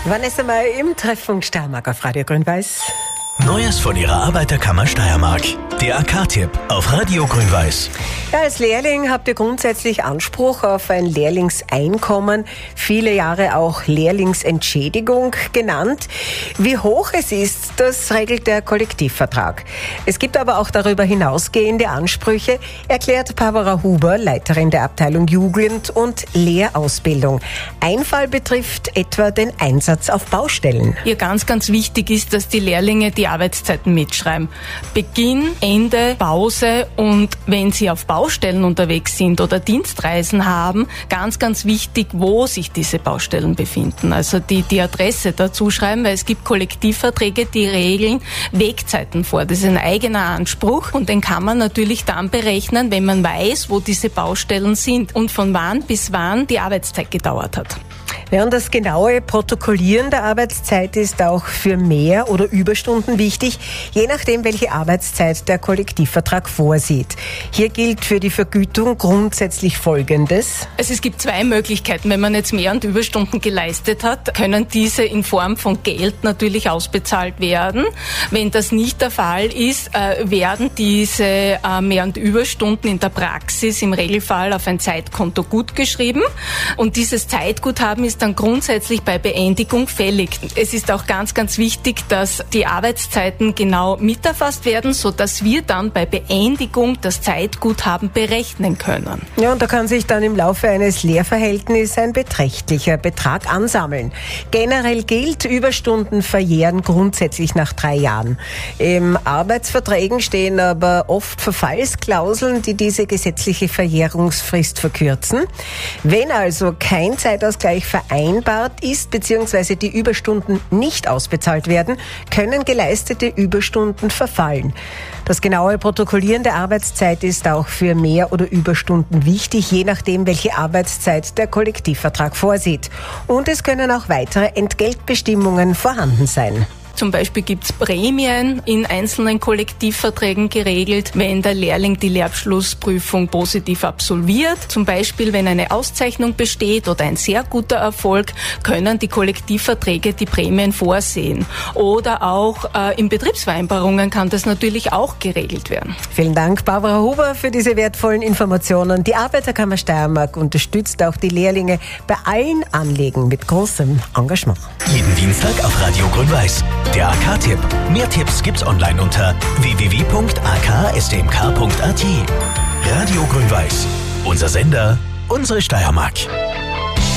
Vanessa May im Treffpunkt Steiermark auf Radio Grün-Weiß. Neues von ihrer Arbeiterkammer Steiermark. Der AK-Tipp auf Radio Grün-Weiß. Ja, als Lehrling habt ihr grundsätzlich Anspruch auf ein Lehrlingseinkommen, viele Jahre auch Lehrlingsentschädigung genannt. Wie hoch es ist, das regelt der Kollektivvertrag. Es gibt aber auch darüber hinausgehende Ansprüche, erklärt Barbara Huber, Leiterin der Abteilung Jugend- und Lehrausbildung. Ein Fall betrifft etwa den Einsatz auf Baustellen. Ihr ganz wichtig ist, dass die Lehrlinge die Arbeitszeiten mitschreiben. Beginn, Ende, Pause, und wenn sie auf Baustellen unterwegs sind oder Dienstreisen haben, ganz wichtig, wo sich diese Baustellen befinden. Also die Adresse dazu schreiben, weil es gibt Kollektivverträge, die regeln Wegzeiten vor. Das ist ein eigener Anspruch und den kann man natürlich dann berechnen, wenn man weiß, wo diese Baustellen sind und von wann bis wann die Arbeitszeit gedauert hat. Ja, und das genaue Protokollieren der Arbeitszeit ist auch für Mehr- oder Überstunden wichtig, je nachdem, welche Arbeitszeit der Kollektivvertrag vorsieht. Hier gilt für die Vergütung grundsätzlich Folgendes. Also es gibt zwei Möglichkeiten. Wenn man jetzt Mehr- und Überstunden geleistet hat, können diese in Form von Geld natürlich ausbezahlt werden. Wenn das nicht der Fall ist, werden diese Mehr- und Überstunden in der Praxis im Regelfall auf ein Zeitkonto gutgeschrieben. Und dieses Zeitguthaben ist dann grundsätzlich bei Beendigung fällig. Es ist auch ganz wichtig, dass die Arbeitszeiten genau miterfasst werden, sodass wir dann bei Beendigung das Zeitguthaben berechnen können. Ja, und da kann sich dann im Laufe eines Lehrverhältnisses ein beträchtlicher Betrag ansammeln. Generell gilt, Überstunden verjähren grundsätzlich nach 3 Jahren. Im Arbeitsverträgen stehen aber oft Verfallsklauseln, die diese gesetzliche Verjährungsfrist verkürzen. Wenn also kein Zeitausgleich vereinbart ist bzw. die Überstunden nicht ausbezahlt werden, können geleistete Überstunden verfallen. Das genaue Protokollieren der Arbeitszeit ist auch für Mehr- oder Überstunden wichtig, je nachdem, welche Arbeitszeit der Kollektivvertrag vorsieht. Und es können auch weitere Entgeltbestimmungen vorhanden sein. Zum Beispiel gibt es Prämien in einzelnen Kollektivverträgen geregelt, wenn der Lehrling die Lehrabschlussprüfung positiv absolviert. Zum Beispiel, wenn eine Auszeichnung besteht oder ein sehr guter Erfolg, können die Kollektivverträge die Prämien vorsehen. Oder auch in Betriebsvereinbarungen kann das natürlich auch geregelt werden. Vielen Dank, Barbara Huber, für diese wertvollen Informationen. Die Arbeiterkammer Steiermark unterstützt auch die Lehrlinge bei allen Anliegen mit großem Engagement. Jeden Dienstag auf Radio Grün-Weiß. Der AK-Tipp. Mehr Tipps gibt's online unter www.akstmk.at. Radio Grün-Weiß. Unser Sender, unsere Steiermark.